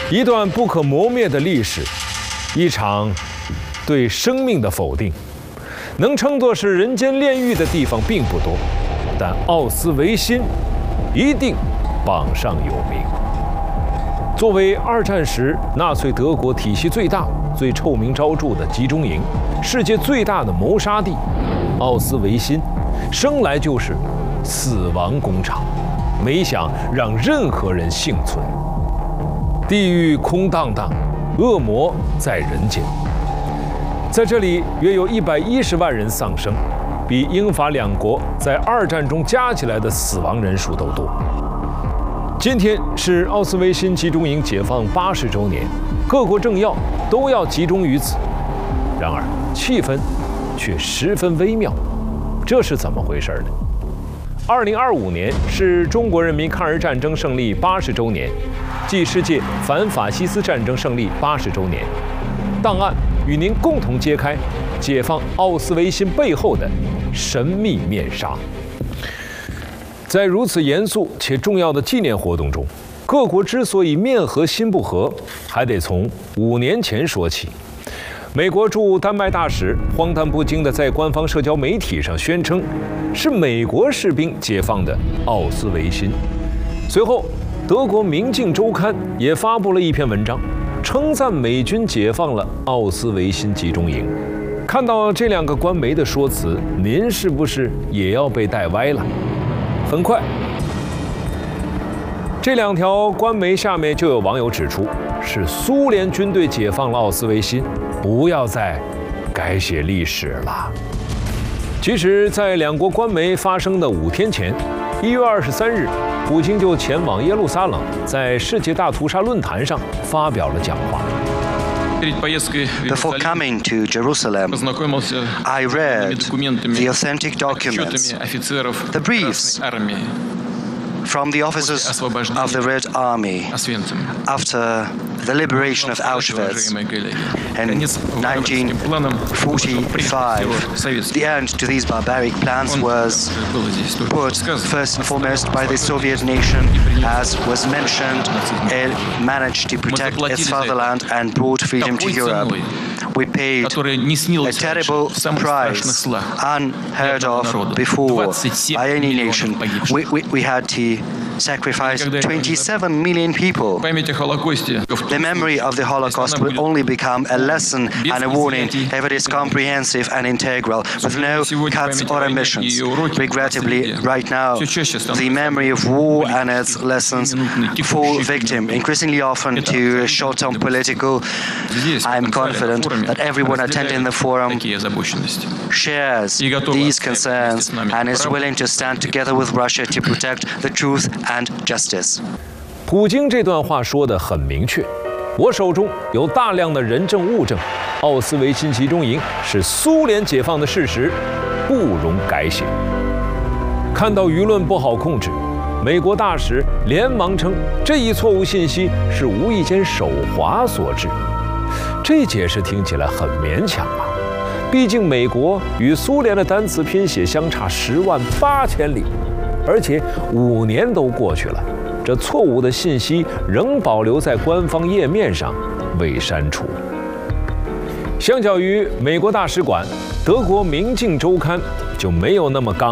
一段不可磨灭的历史，一场对生命的否定。能称作是人间炼狱的地方并不多，但奥斯维辛一定榜上有名。作为二战时纳粹德国体系最大、最臭名昭著的集中营，世界最大的谋杀地，奥斯维辛生来就是死亡工厂，没想让任何人幸存。地狱空荡荡，恶魔在人间。在这里，约有110万人丧生，比英法两国在二战中加起来的死亡人数都多。今天是奥斯维辛集中营解放80周年，各国政要都要集中于此。然而，气氛却十分微妙，这是怎么回事呢？2025年是中国人民抗日战争胜利80周年，暨世界反法西斯战争胜利80周年。档案与您共同揭开解放奥斯维辛背后的神秘面纱。在如此严肃且重要的纪念活动中，各国之所以面和心不和，还得从5年前说起。美国驻丹麦大使荒诞不经地在官方社交媒体上宣称，是美国士兵解放的奥斯维辛。随后，德国《明镜周刊》也发布了一篇文章，称赞美军解放了奥斯维辛集中营。看到这2个官媒的说辞，您是不是也要被带歪了？很快，这2条官媒下面就有网友指出，是苏联军队解放了奥斯维辛，不要再改写历史了。其实，在2国官媒发生的5天前，1月23日，普京就前往耶路撒冷，在世界大屠杀论坛上发表了讲话。 Before coming to Jerusalem, I read the authentic documents, the briefs from the officers of the Red Army after the liberation of Auschwitz in 1945. The end to these barbaric plans was put first and foremost by the Soviet nation. As was mentioned, it managed to protect its fatherland and brought freedom to Europe. We paid a terrible price, unheard of before by any nation. We had to sacrifice 27 million people. The memory of the Holocaust will only become a lesson and a warning if it is comprehensive and integral, with no cuts or omissions. Regrettably, right now, the memory of war and its lessons fall victim increasingly often to short-term political. I am confident that everyone attending the forum shares these concerns and is willing to stand together with Russia to protect the truth and justice. 普京这段话说得很明确，我手中有大量的人证物证，奥斯维辛集中营是苏联解放的事实，不容改写。看到舆论不好控制，美国大使连忙称这一错误信息是无意间手滑所致。这解释听起来很勉强啊，毕竟美国与苏联的单词拼写相差108000里，而且5年都过去了，这错误的信息仍保留在官方页面上，未删除。相较于美国大使馆，德国《明镜周刊》就没有那么刚。